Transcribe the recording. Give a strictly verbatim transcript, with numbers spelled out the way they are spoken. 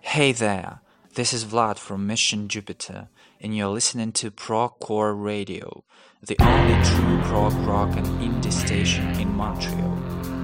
Hey there, this is Vlad from Mission Jupiter, and you're listening to Progcore Radio, the only true prog rock and indie station in Montreal.